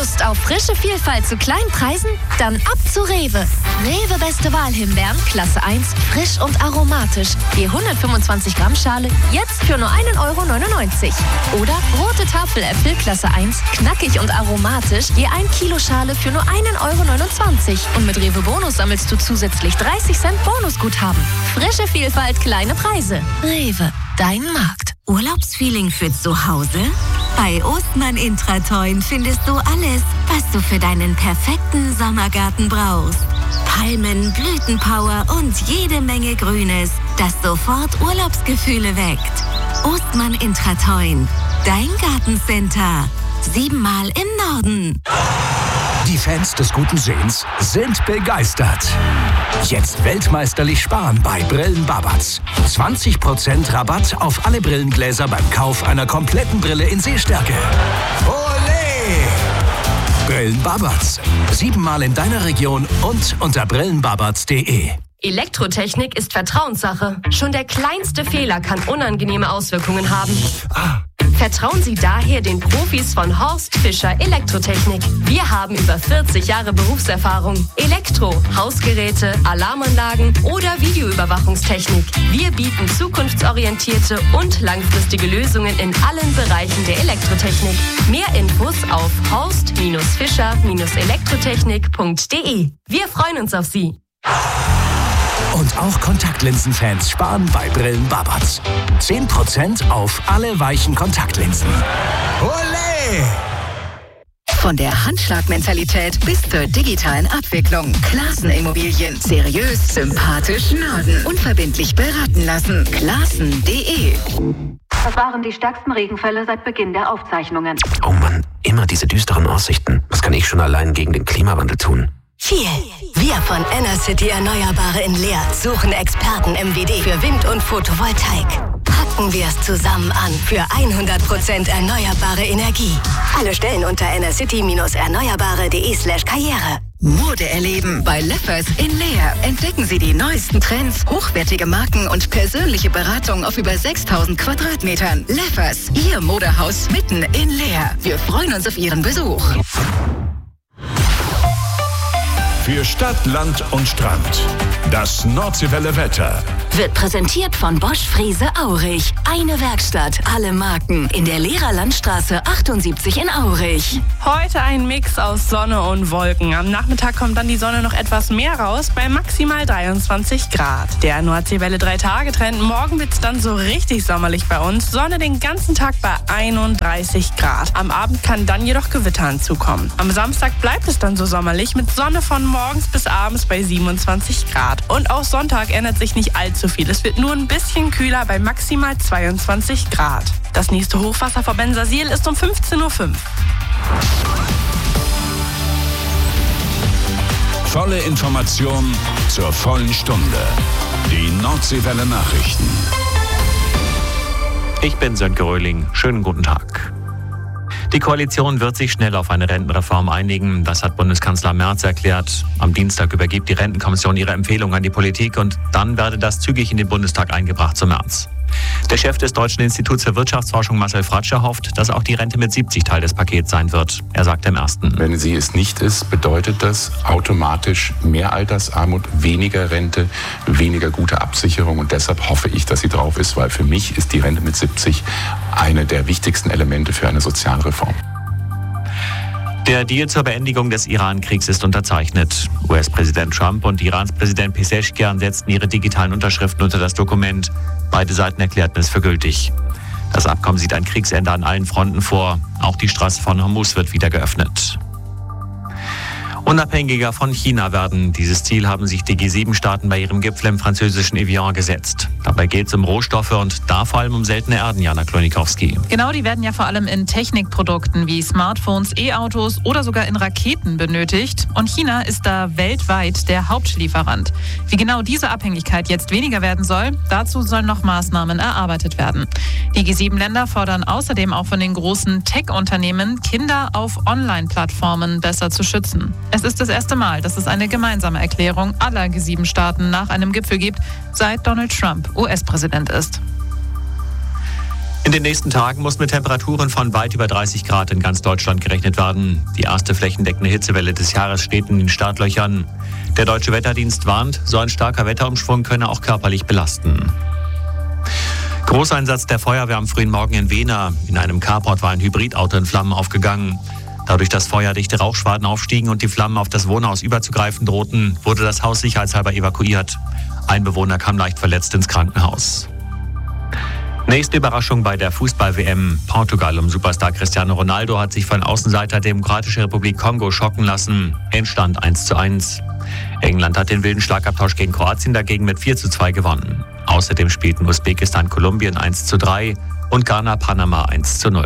Lust auf frische Vielfalt zu kleinen Preisen? Dann ab zu Rewe. Rewe Beste Wahl Himbeeren, Klasse 1, frisch und aromatisch. Die 125 Gramm Schale jetzt für nur 1,99 Euro. Oder rote Tafeläpfel, Klasse 1, knackig und aromatisch. Je 1 Kilo Schale für nur 1,29 Euro. Und mit Rewe Bonus sammelst du zusätzlich 30 Cent Bonusguthaben. Frische Vielfalt, kleine Preise. Rewe, dein Markt. Urlaubsfeeling für zu Hause? Bei Ostmann Intratoin findest du alles, was du für deinen perfekten Sommergarten brauchst. Palmen, Blütenpower und jede Menge Grünes, das sofort Urlaubsgefühle weckt. Ostmann Intratoin, dein Gartencenter. 7-mal im Norden. Die Fans des guten Sehens sind begeistert. Jetzt weltmeisterlich sparen bei Brillen Babatz. 20% Rabatt auf alle Brillengläser beim Kauf einer kompletten Brille in Sehstärke. Olé! Brillen Babatz. 7-mal in deiner Region und unter brillenbabatz.de. Elektrotechnik ist Vertrauenssache. Schon der kleinste Fehler kann unangenehme Auswirkungen haben. Vertrauen Sie daher den Profis von Horst Fischer Elektrotechnik. Wir haben über 40 Jahre Berufserfahrung. Elektro, Hausgeräte, Alarmanlagen oder Videoüberwachungstechnik. Wir bieten zukunftsorientierte und langfristige Lösungen in allen Bereichen der Elektrotechnik. Mehr Infos auf horst-fischer-elektrotechnik.de. Wir freuen uns auf Sie. Und auch Kontaktlinsenfans sparen bei Brillen Babatz. 10% auf alle weichen Kontaktlinsen. Olé! Von der Handschlagmentalität bis zur digitalen Abwicklung. Clasen Immobilien. Seriös, sympathisch, Norden. Unverbindlich beraten lassen. Clasen.de. Das waren die stärksten Regenfälle seit Beginn der Aufzeichnungen. Oh Mann, immer diese düsteren Aussichten. Was kann ich schon allein gegen den Klimawandel tun? Viel. Wir von Enercity Erneuerbare in Leer suchen Experten im WD für Wind- und Photovoltaik. Packen wir es zusammen an für 100% erneuerbare Energie. Alle Stellen unter enercity-erneuerbare.de/Karriere. Mode erleben bei Leffers in Leer. Entdecken Sie die neuesten Trends, hochwertige Marken und persönliche Beratung auf über 6000 Quadratmetern. Leffers, Ihr Modehaus mitten in Leer. Wir freuen uns auf Ihren Besuch. Für Stadt, Land und Strand. Das Nordseewelle Wetter. Wird präsentiert von Bosch Frese Aurich. Eine Werkstatt, alle Marken. In der Lehrer Landstraße 78 in Aurich. Heute ein Mix aus Sonne und Wolken. Am Nachmittag kommt dann die Sonne noch etwas mehr raus, bei maximal 23 Grad. Der Nordseewelle 3-Tage-Trend. Morgen wird es dann so richtig sommerlich bei uns. Sonne den ganzen Tag bei 31 Grad. Am Abend kann dann jedoch Gewitter hinzukommen. Am Samstag bleibt es dann so sommerlich mit Sonne von morgens bis abends bei 27 Grad. Und auch Sonntag ändert sich nicht allzu viel. Es wird nur ein bisschen kühler bei maximal 22 Grad. Das nächste Hochwasser vor Bensersiel ist um 15:05 Uhr. Volle Information zur vollen Stunde. Die Nordseewelle Nachrichten. Ich bin Sönke Röhling. Schönen guten Tag. Die Koalition wird sich schnell auf eine Rentenreform einigen. Das hat Bundeskanzler Merz erklärt. Am Dienstag übergibt die Rentenkommission ihre Empfehlung an die Politik und dann werde das zügig in den Bundestag eingebracht zum März. Der Chef des Deutschen Instituts für Wirtschaftsforschung, Marcel Fratscher, hofft, dass auch die Rente mit 70 Teil des Pakets sein wird. Er sagte im ersten: Wenn sie es nicht ist, bedeutet das automatisch mehr Altersarmut, weniger Rente, weniger gute Absicherung. Und deshalb hoffe ich, dass sie drauf ist, weil für mich ist die Rente mit 70 eine der wichtigsten Elemente für eine Sozialreform. Der Deal zur Beendigung des Iran-Kriegs ist unterzeichnet. US-Präsident Trump und Irans Präsident Pezeshkian setzten ihre digitalen Unterschriften unter das Dokument. Beide Seiten erklärten es für gültig. Das Abkommen sieht ein Kriegsende an allen Fronten vor. Auch die Straße von Hormuz wird wieder geöffnet. Unabhängiger von China werden. Dieses Ziel haben sich die G7-Staaten bei ihrem Gipfel im französischen Evian gesetzt. Dabei geht es um Rohstoffe und da vor allem um seltene Erden, Jana Klonikowski. Genau, die werden ja vor allem in Technikprodukten wie Smartphones, E-Autos oder sogar in Raketen benötigt. Und China ist da weltweit der Hauptlieferant. Wie genau diese Abhängigkeit jetzt weniger werden soll, dazu sollen noch Maßnahmen erarbeitet werden. Die G7-Länder fordern außerdem auch von den großen Tech-Unternehmen, Kinder auf Online-Plattformen besser zu schützen. Es ist das erste Mal, dass es eine gemeinsame Erklärung aller G7-Staaten nach einem Gipfel gibt, seit Donald Trump US-Präsident ist. In den nächsten Tagen muss mit Temperaturen von weit über 30 Grad in ganz Deutschland gerechnet werden. Die erste flächendeckende Hitzewelle des Jahres steht in den Startlöchern. Der Deutsche Wetterdienst warnt, so ein starker Wetterumschwung könne auch körperlich belasten. Großeinsatz der Feuerwehr am frühen Morgen in Wehner. In einem Carport war ein Hybridauto in Flammen aufgegangen. Dadurch, dass feuerdichte Rauchschwaden aufstiegen und die Flammen auf das Wohnhaus überzugreifen drohten, wurde das Haus sicherheitshalber evakuiert. Ein Bewohner kam leicht verletzt ins Krankenhaus. Nächste Überraschung bei der Fußball-WM. Portugal um Superstar Cristiano Ronaldo hat sich von Außenseiter Demokratische Republik Kongo schocken lassen. Endstand 1:1. England hat den wilden Schlagabtausch gegen Kroatien dagegen mit 4:2 gewonnen. Außerdem spielten Usbekistan Kolumbien 1:3 und Ghana Panama 1:0.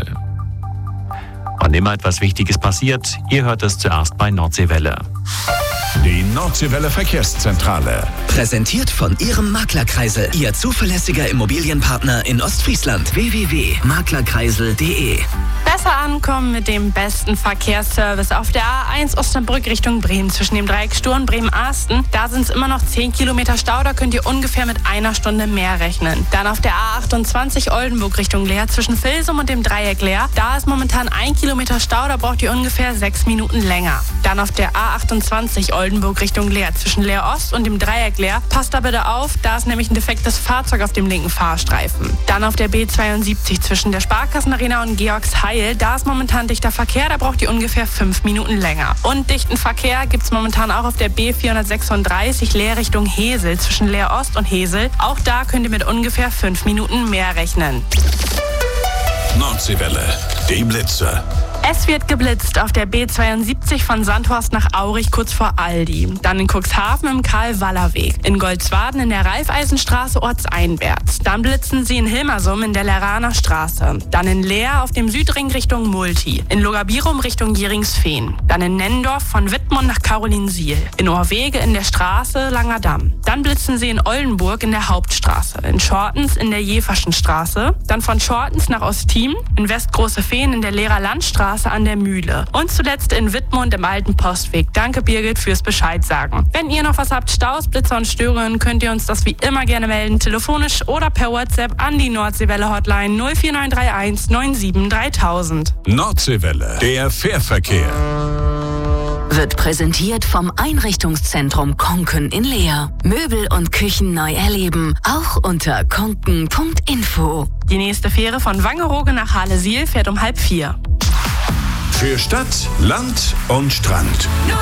Wann immer etwas Wichtiges passiert, ihr hört es zuerst bei Nordseewelle. Die Nordseewelle Verkehrszentrale. Präsentiert von Ihrem Maklerkreisel, Ihr zuverlässiger Immobilienpartner in Ostfriesland. www.maklerkreisel.de. Besser ankommen mit dem besten Verkehrsservice auf der A1 Osnabrück Richtung Bremen zwischen dem Dreieck Sturm Bremen-Asten. Da sind es immer noch 10 Kilometer Stau, da könnt ihr ungefähr mit einer Stunde mehr rechnen. Dann auf der A28 Oldenburg Richtung Leer zwischen Vilsum und dem Dreieck Leer. Da ist momentan 1 Kilometer Stau, da braucht ihr ungefähr 6 Minuten länger. Dann auf der A28 Oldenburg Richtung Leer zwischen Leer Ost und dem Dreieck Leer. Passt da bitte auf, da ist nämlich ein defektes Fahrzeug auf dem linken Fahrstreifen. Dann auf der B72 zwischen der Sparkassenarena und Georgsheil. Da ist momentan dichter Verkehr, da braucht ihr ungefähr 5 Minuten länger. Und dichten Verkehr gibt es momentan auch auf der B436 Leer Richtung Hesel zwischen Leer Ost und Hesel. Auch da könnt ihr mit ungefähr 5 Minuten mehr rechnen. Nordseewelle, die Blitze. Es wird geblitzt auf der B72 von Sandhorst nach Aurich kurz vor Aldi. Dann in Cuxhaven im Karl-Waller-Weg. In Goldswaden in der Raiffeisenstraße ortseinwärts. Dann blitzen sie in Hilmersum in der Leraner Straße. Dann in Leer auf dem Südring Richtung Multi. In Logabirum Richtung Jeringsfehn. Dann in Nennendorf von Wittmund nach Carolinsiel. In Orwege in der Straße Langerdamm. Dann blitzen sie in Oldenburg in der Hauptstraße. In Schortens in der Jeverschen Straße. Dann von Schortens nach Ostim. In Westgroße-Fehn in der Lehrer Landstraße an der Mühle. Und zuletzt in Wittmund im Alten Postweg. Danke Birgit fürs Bescheid sagen. Wenn ihr noch was habt, Staus, Blitzer und Störungen, könnt ihr uns das wie immer gerne melden, telefonisch oder per WhatsApp an die Nordseewelle Hotline 04931 97 3000. Nordseewelle, der Fährverkehr. Wird präsentiert vom Einrichtungszentrum Konken in Leer. Möbel und Küchen neu erleben, auch unter konken.info. Die nächste Fähre von Wangerooge nach Halle-Siel fährt um 3:30. Für Stadt, Land und Strand.